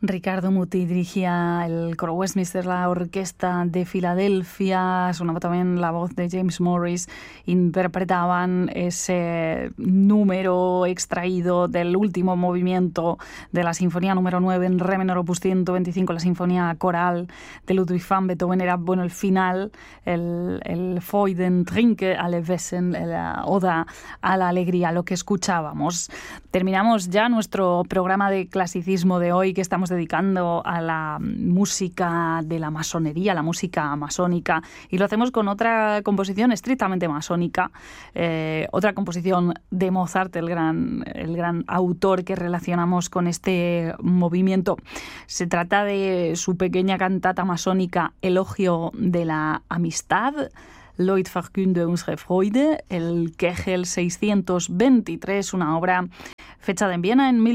Ricardo Muti dirigía el coro Westminster, la orquesta de Filadelfia, sonaba también la voz de James Morris, interpretaban ese número extraído del último movimiento de la Sinfonía número 9 en Re menor opus 125, la Sinfonía Coral de Ludwig van Beethoven. Era, el final, el Freuden trinke alle Wesen, la oda a la alegría, lo que escuchábamos. Terminamos ya nuestro programa de clasicismo de hoy, que estamos dedicando a la música de la masonería, la música masónica, y lo hacemos con otra composición estrictamente masónica, otra composición de Mozart, el gran autor que relacionamos con este movimiento. Se trata de su pequeña cantata masónica Elogio de la Amistad, Leut verkünde unsere Freude, el Kegel 623, una obra fechada en Viena en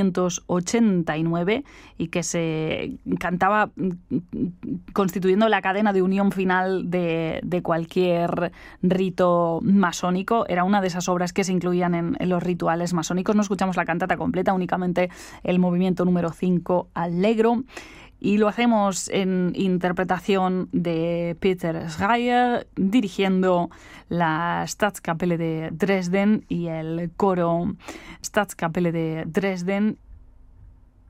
1789 y que se cantaba constituyendo la cadena de unión final de cualquier rito masónico. Era una de esas obras que se incluían en los rituales masónicos. No escuchamos la cantata completa, únicamente el movimiento número 5, Allegro. Y lo hacemos en interpretación de Peter Schreier, dirigiendo la Staatskapelle de Dresden y el coro Staatskapelle de Dresden.